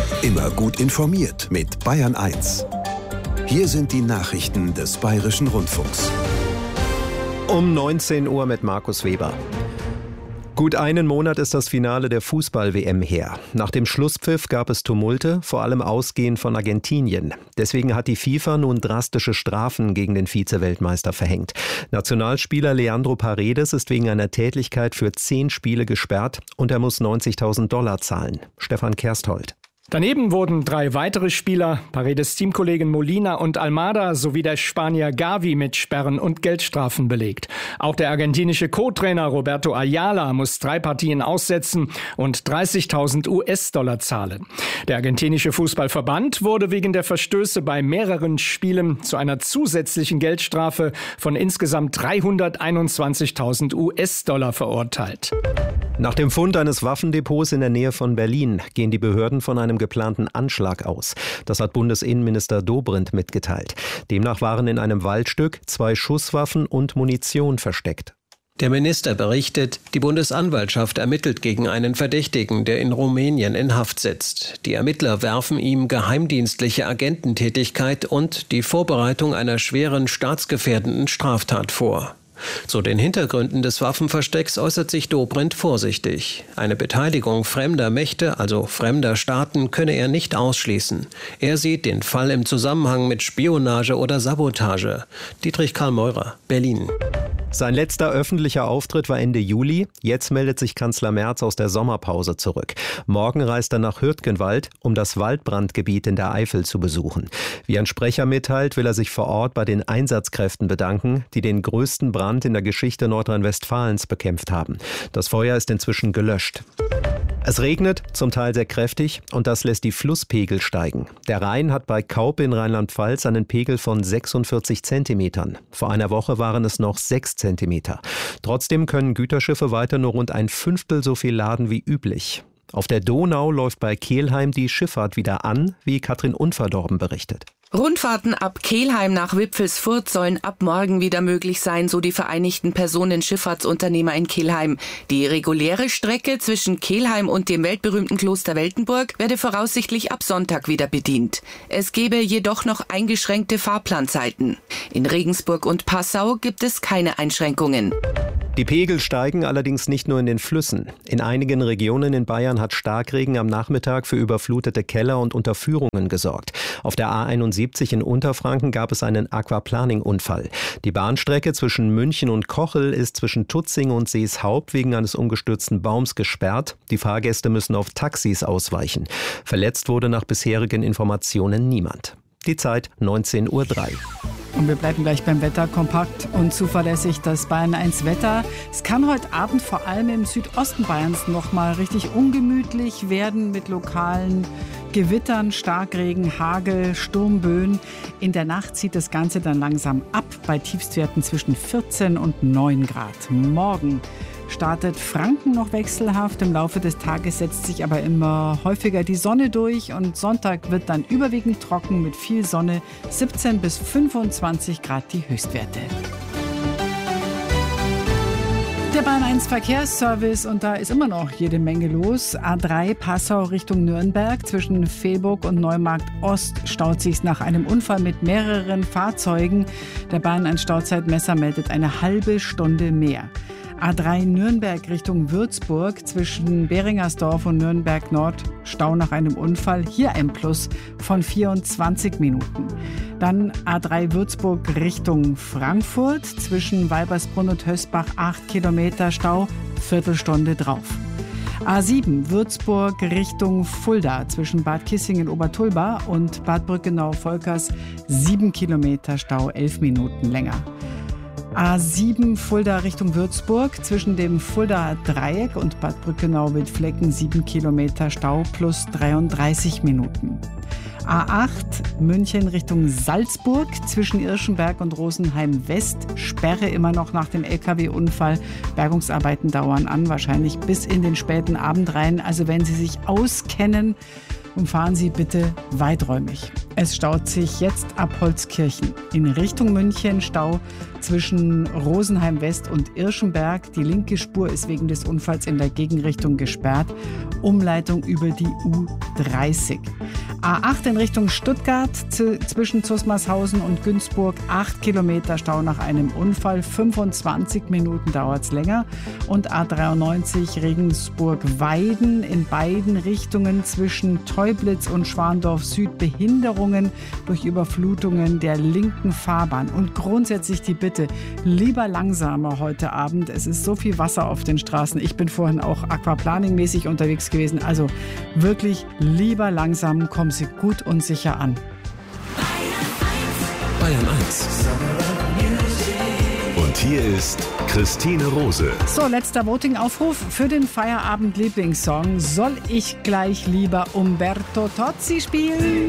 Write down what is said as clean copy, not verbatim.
Immer gut informiert mit Bayern 1. Hier sind die Nachrichten des Bayerischen Rundfunks. Um 19 Uhr mit Markus Weber. Gut einen Monat ist das Finale der Fußball-WM her. Nach dem Schlusspfiff gab es Tumulte, vor allem ausgehend von Argentinien. Deswegen hat die FIFA nun drastische Strafen gegen den Vize-Weltmeister verhängt. Nationalspieler Leandro Paredes ist wegen einer Tätlichkeit für 10 Spiele gesperrt und er muss $90.000 zahlen. Stefan Kersthold. Daneben wurden 3 weitere Spieler, Paredes Teamkollegen Molina und Almada sowie der Spanier Gavi mit Sperren und Geldstrafen belegt. Auch der argentinische Co-Trainer Roberto Ayala muss 3 Partien aussetzen und $30.000 zahlen. Der argentinische Fußballverband wurde wegen der Verstöße bei mehreren Spielen zu einer zusätzlichen Geldstrafe von insgesamt $321.000 verurteilt. Nach dem Fund eines Waffendepots in der Nähe von Berlin gehen die Behörden von einem geplanten Anschlag aus. Das hat Bundesinnenminister Dobrindt mitgeteilt. Demnach waren in einem Waldstück 2 Schusswaffen und Munition versteckt. Der Minister berichtet, die Bundesanwaltschaft ermittelt gegen einen Verdächtigen, der in Rumänien in Haft sitzt. Die Ermittler werfen ihm geheimdienstliche Agententätigkeit und die Vorbereitung einer schweren staatsgefährdenden Straftat vor. Zu den Hintergründen des Waffenverstecks äußert sich Dobrindt vorsichtig. Eine Beteiligung fremder Mächte, also fremder Staaten, könne er nicht ausschließen. Er sieht den Fall im Zusammenhang mit Spionage oder Sabotage. Dietrich Karl Meurer, Berlin. Sein letzter öffentlicher Auftritt war Ende Juli. Jetzt meldet sich Kanzler Merz aus der Sommerpause zurück. Morgen reist er nach Hürtgenwald, um das Waldbrandgebiet in der Eifel zu besuchen. Wie ein Sprecher mitteilt, will er sich vor Ort bei den Einsatzkräften bedanken, die den größten Brand in der Geschichte Nordrhein-Westfalens bekämpft haben. Das Feuer ist inzwischen gelöscht. Es regnet, zum Teil sehr kräftig, und das lässt die Flusspegel steigen. Der Rhein hat bei Kaup in Rheinland-Pfalz einen Pegel von 46 Zentimetern. Vor einer Woche waren es noch 6 Zentimeter. Trotzdem können Güterschiffe weiter nur rund 1/5 so viel laden wie üblich. Auf der Donau läuft bei Kelheim die Schifffahrt wieder an, wie Katrin Unverdorben berichtet. Rundfahrten ab Kelheim nach Wipfelsfurth sollen ab morgen wieder möglich sein, so die Vereinigten Personenschifffahrtsunternehmer in Kelheim. Die reguläre Strecke zwischen Kelheim und dem weltberühmten Kloster Weltenburg werde voraussichtlich ab Sonntag wieder bedient. Es gebe jedoch noch eingeschränkte Fahrplanzeiten. In Regensburg und Passau gibt es keine Einschränkungen. Die Pegel steigen allerdings nicht nur in den Flüssen. In einigen Regionen in Bayern hat Starkregen am Nachmittag für überflutete Keller und Unterführungen gesorgt. Auf der A71 in Unterfranken gab es einen Aquaplaning-Unfall. Die Bahnstrecke zwischen München und Kochel ist zwischen Tutzing und Seeshaupt wegen eines umgestürzten Baums gesperrt. Die Fahrgäste müssen auf Taxis ausweichen. Verletzt wurde nach bisherigen Informationen niemand. Die Zeit 19:03 Uhr. Und wir bleiben gleich beim Wetter, kompakt und zuverlässig, das Bayern 1 Wetter. Es kann heute Abend vor allem im Südosten Bayerns noch mal richtig ungemütlich werden mit lokalen Gewittern, Starkregen, Hagel, Sturmböen. In der Nacht zieht das Ganze dann langsam ab bei Tiefstwerten zwischen 14 und 9 Grad. Morgen startet Franken noch wechselhaft. Im Laufe des Tages setzt sich aber immer häufiger die Sonne durch und Sonntag wird dann überwiegend trocken mit viel Sonne, 17 bis 25 Grad die Höchstwerte. Der Bayern 1 Verkehrsservice und da ist immer noch jede Menge los. A3 Passau Richtung Nürnberg zwischen Velburg und Neumarkt Ost staut sich nach einem Unfall mit mehreren Fahrzeugen. Der Bayern 1 Stauzeitmesser meldet eine halbe Stunde mehr. A3 Nürnberg Richtung Würzburg zwischen Beringersdorf und Nürnberg Nord Stau nach einem Unfall. Hier ein Plus von 24 Minuten. Dann A3 Würzburg Richtung Frankfurt zwischen Weibersbrunn und Hösbach 8 Kilometer Stau, Viertelstunde drauf. A7 Würzburg Richtung Fulda zwischen Bad Kissingen Obertulba und Bad Brückenau-Volkers 7 Kilometer Stau, 11 Minuten länger. A7 Fulda Richtung Würzburg zwischen dem Fuldaer Dreieck und Bad Brückenau-Wildflecken 7 Kilometer Stau plus 33 Minuten. A8 München Richtung Salzburg zwischen Irschenberg und Rosenheim West. Sperre immer noch nach dem LKW-Unfall. Bergungsarbeiten dauern an, wahrscheinlich bis in den späten Abend rein. Also wenn Sie sich auskennen, umfahren Sie bitte weiträumig. Es staut sich jetzt ab Holzkirchen. In Richtung München Stau zwischen Rosenheim West und Irschenberg. Die linke Spur ist wegen des Unfalls in der Gegenrichtung gesperrt. Umleitung über die U30. A8 in Richtung Stuttgart zwischen Zusmarshausen und Günzburg 8 Kilometer Stau nach einem Unfall, 25 Minuten dauert es länger. Und A93 Regensburg-Weiden in beiden Richtungen zwischen Teublitz und Schwandorf Süd Behinderungen durch Überflutungen der linken Fahrbahn. Und grundsätzlich die Bitte, lieber langsamer heute Abend. Es ist so viel Wasser auf den Straßen. Ich bin vorhin auch aquaplaningmäßig unterwegs gewesen. Also wirklich lieber langsam, kommen Sie gut und sicher an. Bayern 1. Und hier ist Christine Rose. So, letzter Voting-Aufruf für den Feierabend-Lieblingssong. Soll ich gleich lieber Umberto Tozzi spielen?